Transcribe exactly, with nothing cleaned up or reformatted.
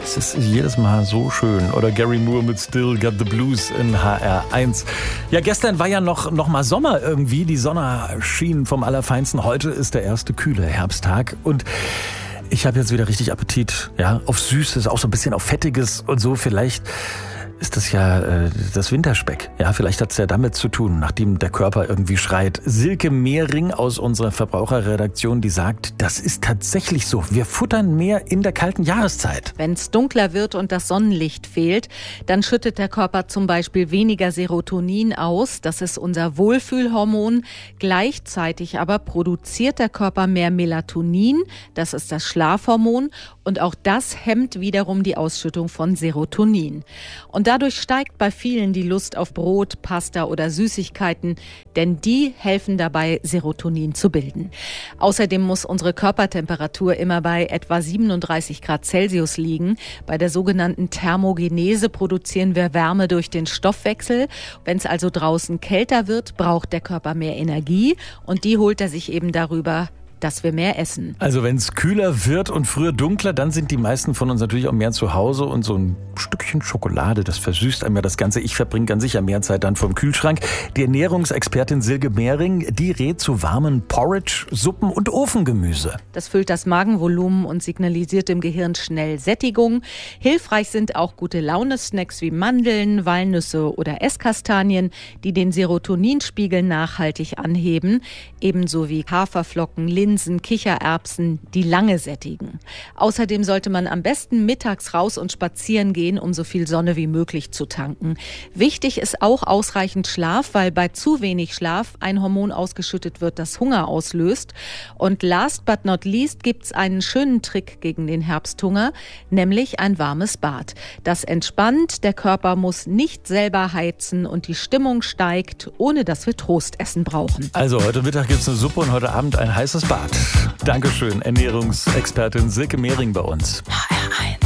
Es ist jedes Mal so schön. Oder Gary Moore mit Still Got the Blues in H R eins. Ja, gestern war ja noch, noch mal Sommer irgendwie. Die Sonne schien vom Allerfeinsten. Heute ist der erste kühle Herbsttag. Und ich habe jetzt wieder richtig Appetit. Ja, auf Süßes, auch so ein bisschen auf Fettiges und so. Vielleicht ist das ja äh, das Winterspeck. Ja, vielleicht hat es ja damit zu tun, nachdem der Körper irgendwie schreit. Silke Mehring aus unserer Verbraucherredaktion, die sagt, das ist tatsächlich so. Wir futtern mehr in der kalten Jahreszeit. Wenn es dunkler wird und das Sonnenlicht fehlt, dann schüttet der Körper zum Beispiel weniger Serotonin aus. Das ist unser Wohlfühlhormon. Gleichzeitig aber produziert der Körper mehr Melatonin. Das ist das Schlafhormon. Und auch das hemmt wiederum die Ausschüttung von Serotonin. Und dadurch steigt bei vielen die Lust auf Brot, Pasta oder Süßigkeiten, denn die helfen dabei, Serotonin zu bilden. Außerdem muss unsere Körpertemperatur immer bei etwa siebenunddreißig Grad Celsius liegen. Bei der sogenannten Thermogenese produzieren wir Wärme durch den Stoffwechsel. Wenn es also draußen kälter wird, braucht der Körper mehr Energie und die holt er sich eben darüber, dass wir mehr essen. Also wenn es kühler wird und früher dunkler, dann sind die meisten von uns natürlich auch mehr zu Hause und so ein Stückchen Schokolade, das versüßt einem ja das Ganze. Ich verbringe ganz sicher mehr Zeit dann vom Kühlschrank. Die Ernährungsexpertin Silke Mehring, die rät zu warmen Porridge, Suppen und Ofengemüse. Das füllt das Magenvolumen und signalisiert dem Gehirn schnell Sättigung. Hilfreich sind auch gute Laune-Snacks wie Mandeln, Walnüsse oder Esskastanien, die den Serotoninspiegel nachhaltig anheben, ebenso wie Haferflocken, Linsen, Kichererbsen, die lange sättigen. Außerdem sollte man am besten mittags raus und spazieren gehen, um so viel Sonne wie möglich zu tanken. Wichtig ist auch ausreichend Schlaf, weil bei zu wenig Schlaf ein Hormon ausgeschüttet wird, das Hunger auslöst. Und last but not least gibt's einen schönen Trick gegen den Herbsthunger, nämlich ein warmes Bad. Das entspannt, der Körper muss nicht selber heizen und die Stimmung steigt, ohne dass wir Trostessen brauchen. Also heute Mittag gibt's eine Suppe und heute Abend ein heißes Bad. Dankeschön, Ernährungsexpertin Silke Mehring bei uns. H R eins